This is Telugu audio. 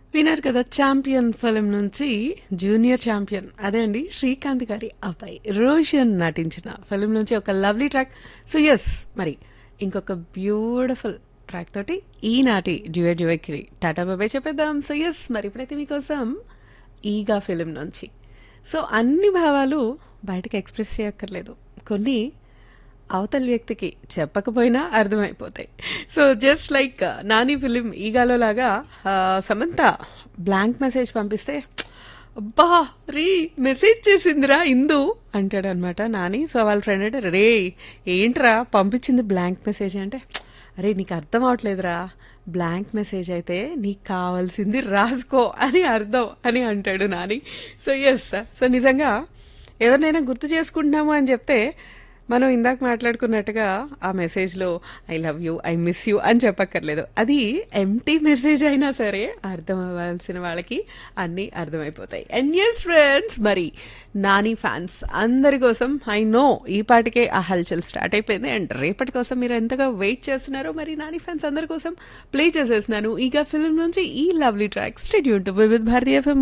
విన్నారు కదా, ఛాంపియన్ ఫిలిం నుంచి జూనియర్ ఛాంపియన్ అదే అండి శ్రీకాంత్ గారి అబ్బాయి రోషన్ నటించిన ఫిలిం నుంచి ఒక లవ్లీ ట్రాక్. సో ఎస్, మరి ఇంకొక బ్యూటిఫుల్ ట్రాక్ తోటి ఈనాటి డ్యూయట్ డ్యూయట్కి టాటా బాబాయ్ చెప్పేద్దాం. సో ఎస్, మరి ఇప్పుడైతే మీకోసం ఈగా ఫిలిం నుంచి. సో అన్ని భావాలు బయటకు ఎక్స్ప్రెస్ చేయక్కర్లేదు, కొన్ని అవతల వ్యక్తికి చెప్పకపోయినా అర్థమైపోతాయి. So just like Nani film ఈగాలో లాగా సమంత బ్లాంక్ మెసేజ్ పంపిస్తే అబ్బా రీ మెసేజ్ చేసిందిరా ఇందు అంటాడు అనమాట నాని. సో వాళ్ళ ఫ్రెండ్ అంటే రే ఏంట్రా పంపించింది బ్లాంక్ మెసేజ్ అంటే, అరే నీకు అర్థం అవట్లేదురా, బ్లాంక్ మెసేజ్ అయితే నీకు కావాల్సింది రాసుకో అని అర్థం అని అంటాడు నాని. సో ఎస్, సో నిజంగా ఎవరినైనా గుర్తు చేసుకుంటున్నాము అని చెప్తే మనం ఇందాక మాట్లాడుకున్నట్టుగా ఆ మెసేజ్లో I love you, I miss you అని చెప్పక్కర్లేదు. అది ఎంటీ మెసేజ్ అయినా సరే అర్థం అవ్వాల్సిన వాళ్ళకి అన్నీ అర్థమైపోతాయి. అండ్ ఎస్ ఫ్రెండ్స్, మరి నాని ఫ్యాన్స్ అందరి కోసం ఐ నో ఈ పాటికే ఆ హల్చల్ స్టార్ట్ అయిపోయింది. అండ్ రేపటి కోసం మీరు ఎంతగా వెయిట్ చేస్తున్నారో మరి నాని ఫ్యాన్స్ అందరి కోసం ప్లే చేసేస్తున్నాను ఈగా ఫిల్మ్ నుంచి ఈ lovely track. State Yoon to with Bharatiya FM